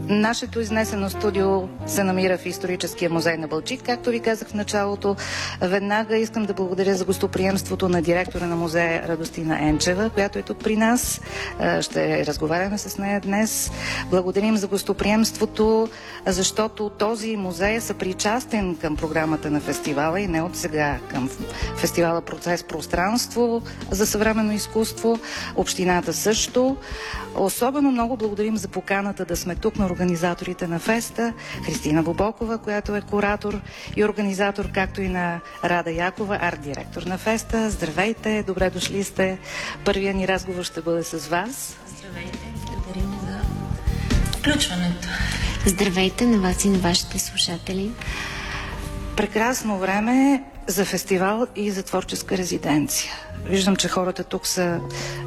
Нашето изнесено студио се намира в Историческия музей на Балчик. Както ви казах в началото, веднага искам да благодаря за гостоприемството на директора на музея Радостина Енчева, която е тук при нас. Ще разговаряме с нея днес. Благодарим за гостоприемството, защото този музей е съпричастен към програмата на фестивала и не от сега към фестивала Процес пространство за съвременно изкуство. Общината също. Особено много благодарим за поканата да сме тук на организаторите на феста, Христина Бобокова, която е куратор и организатор, както и на Рада Якова, арт-директор на феста. Здравейте, добре дошли сте. Първият ни разговор ще бъде с вас. Здравейте, благодарим за включването. Здравейте на вас и на вашите слушатели. Прекрасно време за фестивал и за творческа резиденция. Виждам, че хората тук са